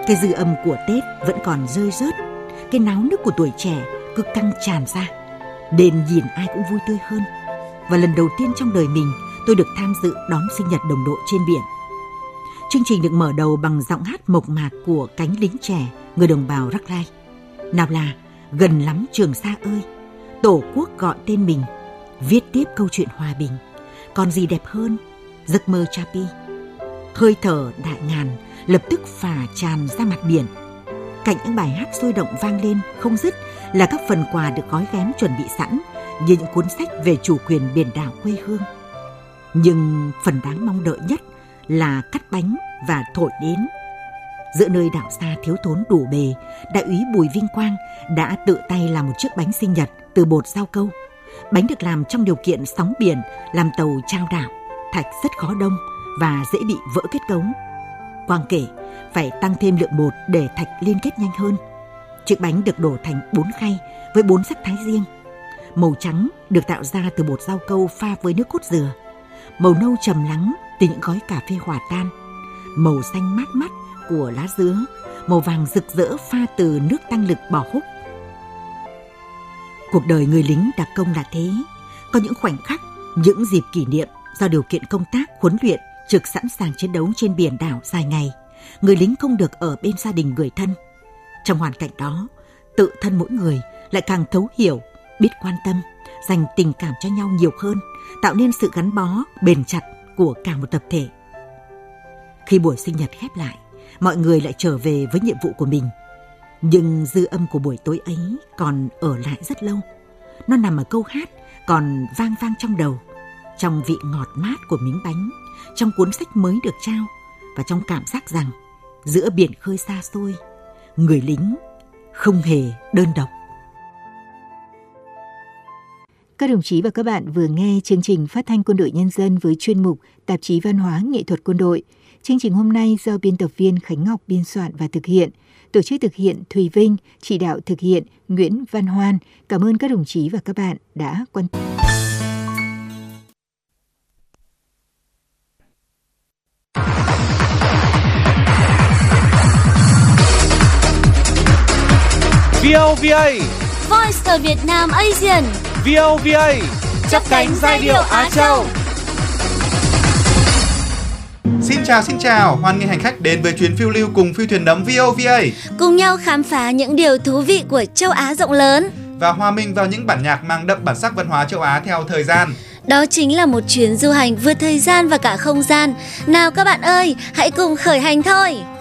Cái dư âm của Tết vẫn còn rơi rớt, cái náo nức của tuổi trẻ cứ căng tràn ra, nên nhìn ai cũng vui tươi hơn. Và lần đầu tiên trong đời mình, tôi được tham dự đón sinh nhật đồng đội trên biển. Chương trình được mở đầu bằng giọng hát mộc mạc của cánh lính trẻ người đồng bào Rackline. Nào là gần lắm Trường Sa ơi, Tổ quốc gọi tên mình, viết tiếp câu chuyện hòa bình, còn gì đẹp hơn, giấc mơ Chapi. Hơi thở đại ngàn lập tức phả tràn ra mặt biển. Cạnh những bài hát sôi động vang lên không dứt là các phần quà được gói ghém chuẩn bị sẵn, như những cuốn sách về chủ quyền biển đảo quê hương. Nhưng phần đáng mong đợi nhất là cắt bánh và thổi nến. Giữa nơi đảo xa thiếu thốn đủ bề, đại úy Bùi Vinh Quang đã tự tay làm một chiếc bánh sinh nhật từ bột rau câu. Bánh được làm trong điều kiện sóng biển làm tàu chao đảo, thạch rất khó đông và dễ bị vỡ kết cấu. Quang kể phải tăng thêm lượng bột để thạch liên kết nhanh hơn. Chiếc bánh được đổ thành 4 khay với 4 sắc thái riêng. Màu trắng được tạo ra từ bột rau câu pha với nước cốt dừa. Màu nâu trầm lắng từ những gói cà phê hòa tan. Màu xanh mát mắt của lá dứa. Màu vàng rực rỡ pha từ nước tăng lực bò húc. Cuộc đời người lính đặc công là thế. Có những khoảnh khắc, những dịp kỷ niệm do điều kiện công tác, huấn luyện, trực sẵn sàng chiến đấu trên biển đảo dài ngày, người lính không được ở bên gia đình người thân. Trong hoàn cảnh đó, tự thân mỗi người lại càng thấu hiểu, biết quan tâm, dành tình cảm cho nhau nhiều hơn, tạo nên sự gắn bó bền chặt của cả một tập thể. Khi buổi sinh nhật khép lại, mọi người lại trở về với nhiệm vụ của mình. Nhưng dư âm của buổi tối ấy còn ở lại rất lâu. Nó nằm ở câu hát còn vang vang trong đầu, trong vị ngọt mát của miếng bánh, trong cuốn sách mới được trao, và trong cảm giác rằng giữa biển khơi xa xôi, người lính không hề đơn độc. Các đồng chí và các bạn vừa nghe chương trình Phát thanh Quân đội Nhân dân với chuyên mục Tạp chí Văn hóa Nghệ thuật Quân đội. Chương trình hôm nay do biên tập viên Khánh Ngọc biên soạn và thực hiện, tổ chức thực hiện Thùy Vinh, chỉ đạo thực hiện Nguyễn Văn Hoan. Cảm ơn các đồng chí và các bạn đã quan tâm. VOVA Voice of Việt Nam Asian. VOVA chấp cánh giai điệu Á Châu. Xin chào, hoan nghênh hành khách đến với chuyến phiêu lưu cùng phi thuyền nấm VOVA. Cùng nhau khám phá những điều thú vị của châu Á rộng lớn và hòa mình vào những bản nhạc mang đậm bản sắc văn hóa châu Á theo thời gian. Đó chính là một chuyến du hành vượt thời gian và cả không gian. Nào các bạn ơi, hãy cùng khởi hành thôi.